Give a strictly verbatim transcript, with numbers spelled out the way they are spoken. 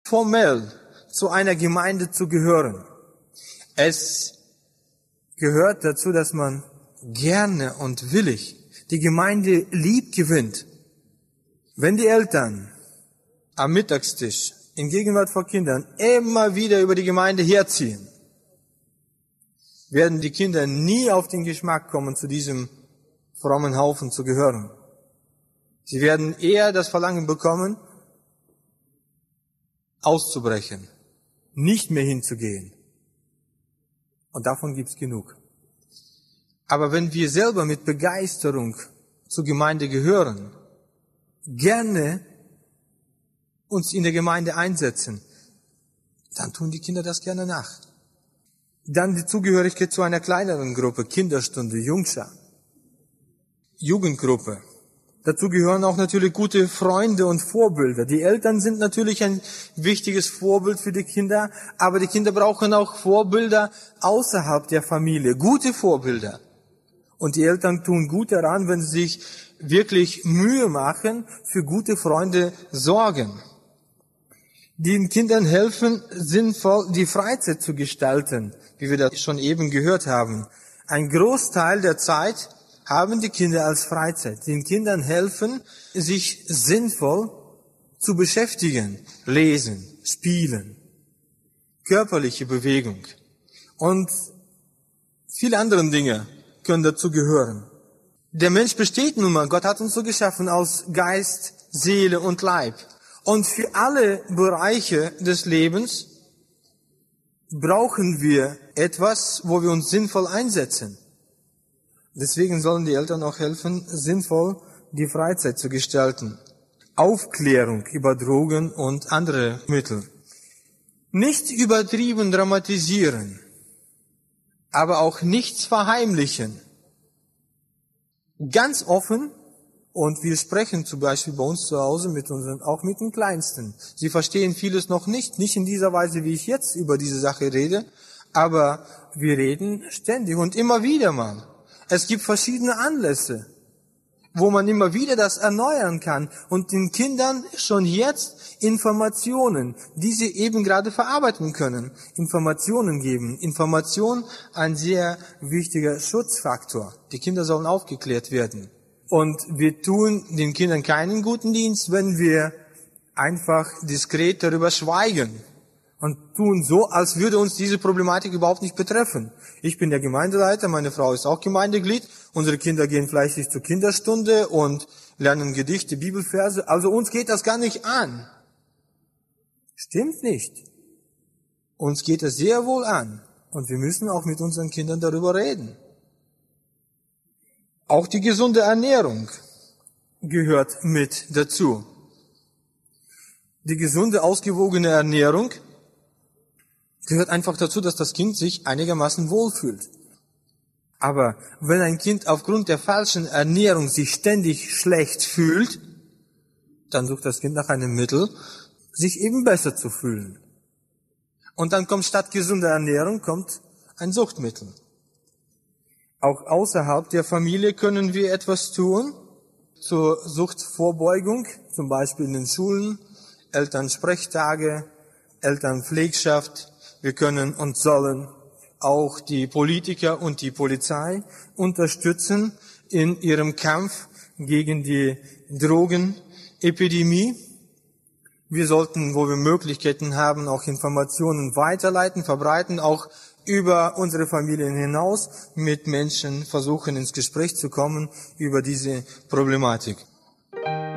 formell zu einer Gemeinde zu gehören. Es gehört dazu, dass man gerne und willig die Gemeinde lieb gewinnt. Wenn die Eltern am Mittagstisch in Gegenwart von Kindern immer wieder über die Gemeinde herziehen, werden die Kinder nie auf den Geschmack kommen, zu diesem frommen Haufen zu gehören. Sie werden eher das Verlangen bekommen, auszubrechen, nicht mehr hinzugehen. Und davon gibt's genug. Aber wenn wir selber mit Begeisterung zur Gemeinde gehören, gerne uns in der Gemeinde einsetzen, dann tun die Kinder das gerne nach. Dann die Zugehörigkeit zu einer kleineren Gruppe, Kinderstunde, Jungschar, Jugendgruppe. Dazu gehören auch natürlich gute Freunde und Vorbilder. Die Eltern sind natürlich ein wichtiges Vorbild für die Kinder, aber die Kinder brauchen auch Vorbilder außerhalb der Familie, gute Vorbilder. Und die Eltern tun gut daran, wenn sie sich wirklich Mühe machen, für gute Freunde sorgen. Den Kindern helfen, sinnvoll die Freizeit zu gestalten, wie wir das schon eben gehört haben. Ein Großteil der Zeit haben die Kinder als Freizeit. Den Kindern helfen, sich sinnvoll zu beschäftigen. Lesen, spielen, körperliche Bewegung und viele andere Dinge können dazu gehören. Der Mensch besteht nun mal, Gott hat uns so geschaffen aus Geist, Seele und Leib. Und für alle Bereiche des Lebens brauchen wir etwas, wo wir uns sinnvoll einsetzen. Deswegen sollen die Eltern auch helfen, sinnvoll die Freizeit zu gestalten. Aufklärung über Drogen und andere Mittel. Nicht übertrieben dramatisieren, aber auch nichts verheimlichen. Ganz offen. Und wir sprechen zum Beispiel bei uns zu Hause mit unseren, auch mit den Kleinsten. Sie verstehen vieles noch nicht, nicht in dieser Weise, wie ich jetzt über diese Sache rede, aber wir reden ständig und immer wieder mal. Es gibt verschiedene Anlässe, wo man immer wieder das erneuern kann und den Kindern schon jetzt Informationen, die sie eben gerade verarbeiten können, Informationen geben. Information ein sehr wichtiger Schutzfaktor. Die Kinder sollen aufgeklärt werden. Und wir tun den Kindern keinen guten Dienst, wenn wir einfach diskret darüber schweigen und tun so, als würde uns diese Problematik überhaupt nicht betreffen. Ich bin der Gemeindeleiter, meine Frau ist auch Gemeindeglied, unsere Kinder gehen fleißig zur Kinderstunde und lernen Gedichte, Bibelverse, also uns geht das gar nicht an. Stimmt nicht. Uns geht es sehr wohl an und wir müssen auch mit unseren Kindern darüber reden. Auch die gesunde Ernährung gehört mit dazu. Die gesunde, ausgewogene Ernährung gehört einfach dazu, dass das Kind sich einigermaßen wohlfühlt. Aber wenn ein Kind aufgrund der falschen Ernährung sich ständig schlecht fühlt, dann sucht das Kind nach einem Mittel, sich eben besser zu fühlen. Und dann kommt statt gesunder Ernährung kommt ein Suchtmittel. Auch außerhalb der Familie können wir etwas tun zur Suchtvorbeugung, zum Beispiel in den Schulen, Elternsprechtage, Elternpflegschaft. Wir können und sollen auch die Politiker und die Polizei unterstützen in ihrem Kampf gegen die Drogenepidemie. Wir sollten, wo wir Möglichkeiten haben, auch Informationen weiterleiten, verbreiten, auch über unsere Familien hinaus mit Menschen versuchen, ins Gespräch zu kommen über diese Problematik.